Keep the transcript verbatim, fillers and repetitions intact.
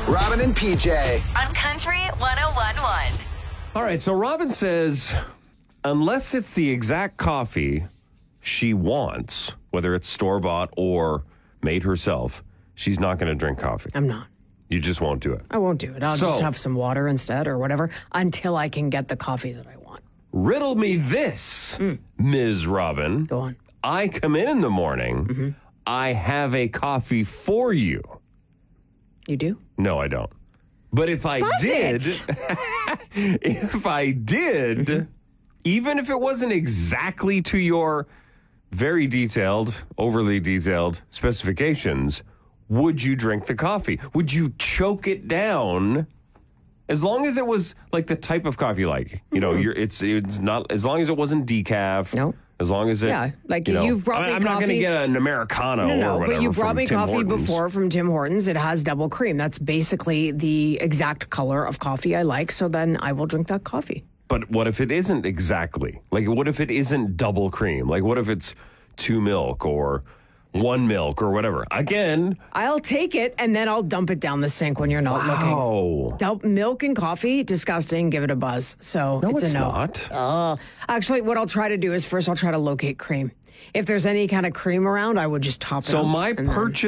Robin and P J. On Country one oh one point one. All right, so Robin says, unless it's the exact coffee she wants, whether it's store-bought or made herself, she's not going to drink coffee. I'm not. You just won't do it. I won't do it. I'll So- just have some water instead or whatever until I can get the coffee that I want. Riddle me this, Miz Robin. Go on. I come in in the morning. Mm-hmm. I have a coffee for you. You do? No, I don't. But if I Does did, it? if I did, Mm-hmm. even if it wasn't exactly to your very detailed, overly detailed specifications, would you drink the coffee? Would you choke it down? As long as it was like the type of coffee you like. You know, you're it's it's not as long as it wasn't decaf. No. As long as it Yeah, like you know, you've brought I- me I'm not going to coffee- get an Americano No, or no, whatever. but you brought from me Tim coffee Hortons. before from Tim Hortons. It has double cream. That's basically the exact color of coffee I like. So then I will drink that coffee. But what if it isn't exactly? Like, what if it isn't double cream? Like, what if it's two milk or one milk or whatever? Again, I'll take it and then I'll dump it down the sink when you're not looking. oh, Dump milk and coffee, disgusting. Give it a buzz. So no, it's, it's, a no. not. Uh, actually, what I'll try to do is first I'll try to locate cream. If there's any kind of cream around, I would just top it So up my and then- purchase